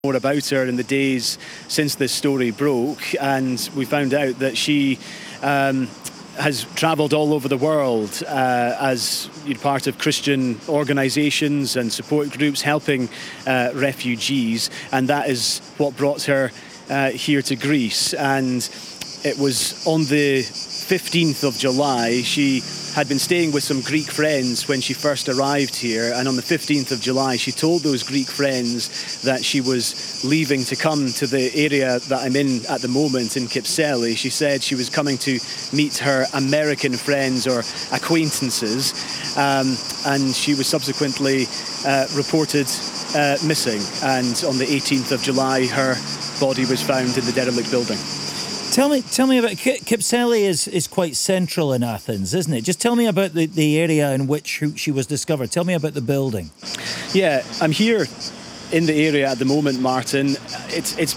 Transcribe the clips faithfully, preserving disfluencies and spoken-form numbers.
more about her in the days since this story broke, and we found out that she um, has travelled all over the world uh, as part of Christian organisations and support groups helping uh, refugees, and that is what brought her uh, here to Greece. And it was on the fifteenth of July. She had been staying with some Greek friends when she first arrived here, and on the fifteenth of July she told those Greek friends that she was leaving to come to the area that I'm in at the moment, in Kypseli. She said she was coming to meet her American friends or acquaintances, um, and she was subsequently uh, reported uh, missing, and on the eighteenth of July her body was found in the derelict building. Tell me, tell me about Kypseli. is is quite central in Athens, isn't it? Just tell me about the, the area in which she was discovered. Tell me about the building. Yeah, I'm here in the area at the moment, Martin. It's it's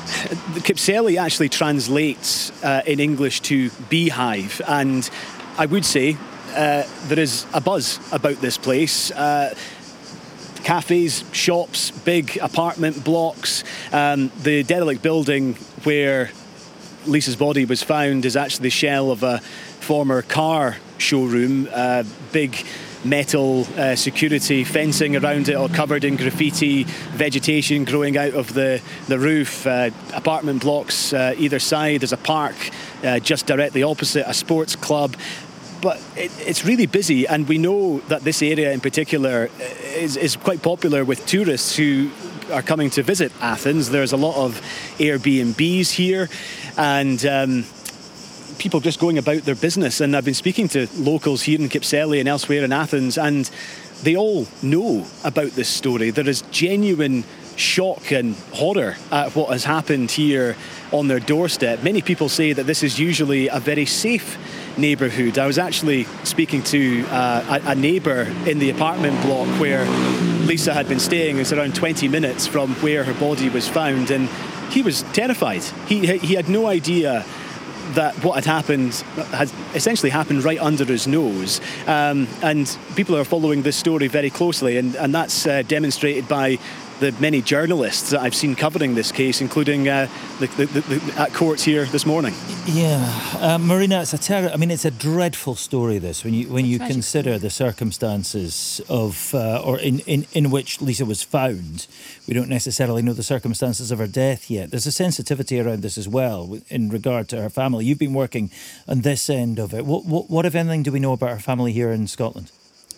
Kypseli actually translates uh, in English to beehive, and I would say uh, there is a buzz about this place. Uh, Cafes, shops, big apartment blocks. Um, the derelict building where Lisa's body was found is actually the shell of a former car showroom. Uh, big metal uh, security fencing around it, all covered in graffiti, vegetation growing out of the, the roof, uh, apartment blocks uh, either side. There's a park uh, just directly opposite, a sports club. But it, it's really busy, and we know that this area in particular is, is quite popular with tourists who are coming to visit Athens. There's a lot of Airbnbs here, and um, people just going about their business. And I've been speaking to locals here in Kypseli and elsewhere in Athens, and they all know about this story. There is genuine shock and horror at what has happened here on their doorstep. Many people say that this is usually a very safe neighbourhood. I was actually speaking to uh, a, a neighbour in the apartment block where Lisa had been staying. It's around twenty minutes from where her body was found, and he was terrified. He he had no idea that what had happened had essentially happened right under his nose. Um, and people are following this story very closely, and, and that's uh, demonstrated by the many journalists that I've seen covering this case, including uh, the, the, the, the, at court here this morning. Yeah, uh, Marina, it's a ter- I mean, it's a dreadful story. This, when you when you consider the circumstances of, uh, or in, in, in which Lisa was found. We don't necessarily know the circumstances of her death yet. There's a sensitivity around this as well in regard to her family. You've been working on this end of it. What what, what if anything, do we know about her family here in Scotland?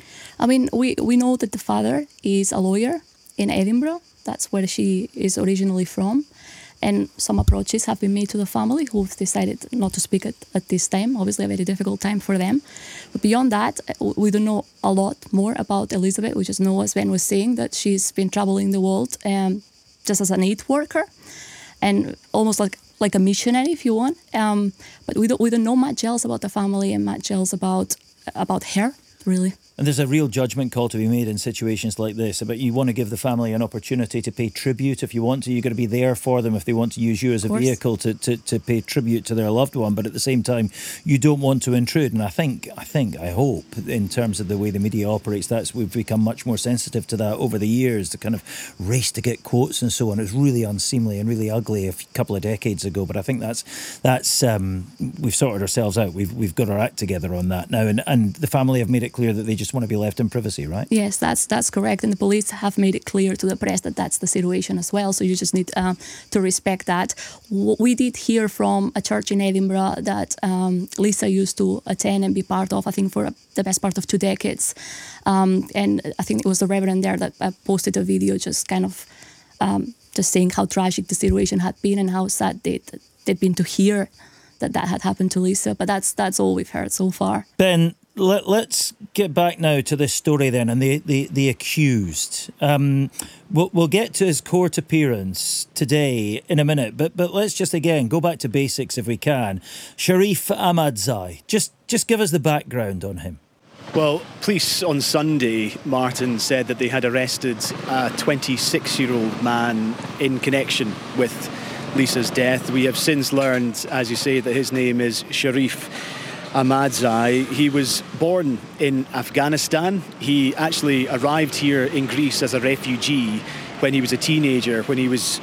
I mean, we we know that the father is a lawyer in Edinburgh. That's where she is originally from. And some approaches have been made to the family, who've decided not to speak at, at this time. Obviously a very difficult time for them. But beyond that, we don't know a lot more about Elizabeth. We just know, as Ben was saying, that she's been traveling the world um, just as an aid worker and almost like like a missionary, if you want. Um, but we don't we don't know much else about the family and much else about about her, really. And there's a real judgment call to be made in situations like this about you want to give the family an opportunity to pay tribute if you want to. You've got to be there for them if they want to use you as a vehicle to, to, to pay tribute to their loved one. But at the same time, you don't want to intrude. And I think, I think, I hope, in terms of the way the media operates, that's we've become much more sensitive to that over the years, the kind of race to get quotes and so on. It was really unseemly and really ugly a couple of decades ago. But I think that's, that's um, we've sorted ourselves out. We've we've got our act together on that now. And, and the family have made it clear that they just want to be left in privacy, right? Yes, that's that's correct. And the police have made it clear to the press that that's the situation as well. So you just need um, to respect that. We did hear from a church in Edinburgh that um, Lisa used to attend and be part of, I think, for the best part of two decades. Um, and I think it was the Reverend there that uh, posted a video just kind of um, just saying how tragic the situation had been and how sad they'd, they'd been to hear that that had happened to Lisa. But that's that's all we've heard so far. Ben, Let, let's get back now to this story then and the, the, the accused. Um, we'll, we'll get to his court appearance today in a minute, but but let's just again go back to basics if we can. Sharif Ahmadzai, just, just give us the background on him. Well, police on Sunday, Martin, said that they had arrested a twenty-six-year-old man in connection with Lisa's death. We have since learned, as you say, that his name is Sharif Ahmadzai. He was born in Afghanistan. He actually arrived here in Greece as a refugee when he was a teenager, when he was